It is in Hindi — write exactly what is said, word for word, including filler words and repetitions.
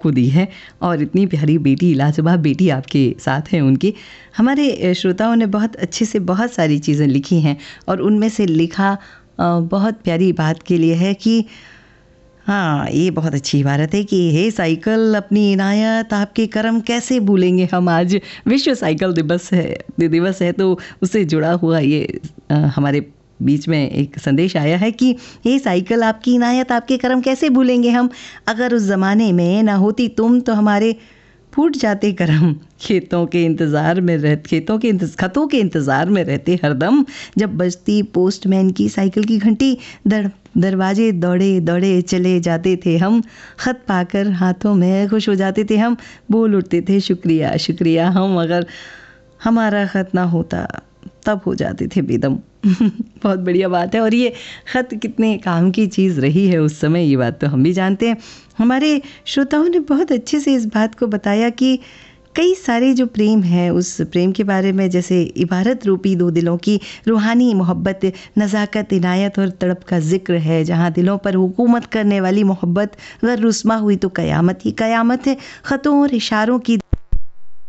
आपको दी है और इतनी प्यारी बेटी, लाजवाब बेटी आपके साथ है उनकी। हमारे श्रोताओं ने बहुत अच्छे से बहुत सारी चीज़ें लिखी हैं और उनमें से लिखा बहुत प्यारी बात के लिए है कि हाँ, ये बहुत अच्छी इबारत है कि हे साइकिल अपनी इनायत आपके करम कैसे भूलेंगे हम। आज विश्व साइकिल दिवस है दिवस है तो उससे जुड़ा हुआ ये आ, हमारे बीच में एक संदेश आया है कि हे साइकिल आपकी इनायत आपके करम कैसे भूलेंगे हम। अगर उस ज़माने में ना होती तुम तो हमारे फूट जाते करम। खेतों के इंतज़ार में रह खेतों के खतों के इंतज़ार में रहते हरदम। जब बजती पोस्टमैन की साइकिल की घंटी दर दरवाजे दौड़े दौड़े चले जाते थे हम। ख़त पाकर हाथों में खुश हो जाते थे हम। बोल उठते थे शुक्रिया शुक्रिया हम। अगर हमारा ख़त ना होता तब हो जाते थे बेदम। बहुत बढ़िया बात है और ये ख़त कितने काम की चीज़ रही है उस समय, ये बात तो हम भी जानते हैं। हमारे श्रोताओं ने बहुत अच्छे से इस बात को बताया कि कई सारे जो प्रेम है उस प्रेम के बारे में, जैसे इबारत रूपी दो दिलों की रूहानी मोहब्बत, नज़ाकत, इनायत और तड़प का जिक्र है। जहाँ दिलों पर हुकूमत करने वाली मोहब्बत अगर रुस्मा हुई तो क़यामत ही क़यामत है। ख़तों और इशारों की